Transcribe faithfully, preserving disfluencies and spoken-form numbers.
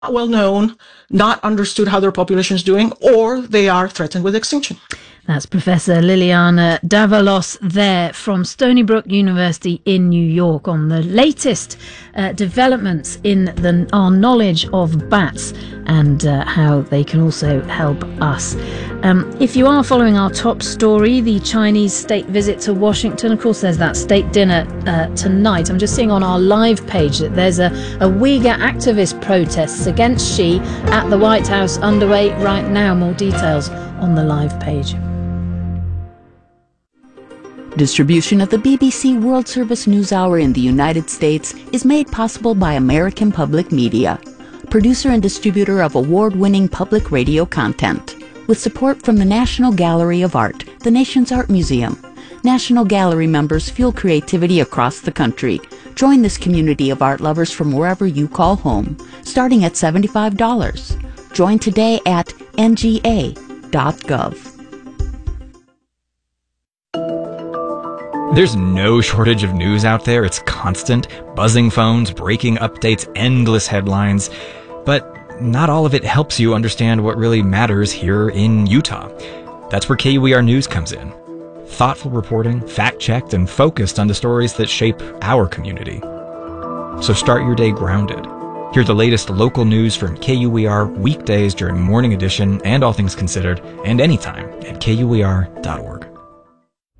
not well known, not understood how their population is doing, or they are threatened with extinction. That's Professor Liliana Davalos there from Stony Brook University in New York on the latest uh, developments in the, our knowledge of bats and uh, how they can also help us. Um, if you are following our top story, the Chinese state visit to Washington, of course there's that state dinner uh, tonight. I'm just seeing on our live page that there's a, a Uyghur activist protests against Xi at the White House underway right now. More details on the live page. Distribution of the B B C World Service NewsHour in the United States is made possible by American Public Media, producer and distributor of award-winning public radio content, with support from the National Gallery of Art, the nation's art museum. National Gallery members fuel creativity across the country. Join this community of art lovers from wherever you call home, starting at seventy-five dollars. Join today at N G A dot gov. There's no shortage of news out there. It's constant. Buzzing phones, breaking updates, endless headlines. But not all of it helps you understand what really matters here in Utah. That's where K U E R News comes in. Thoughtful reporting, fact-checked, and focused on the stories that shape our community. So start your day grounded. Hear the latest local news from K U E R weekdays during Morning Edition and All Things Considered, and anytime at K U E R dot org.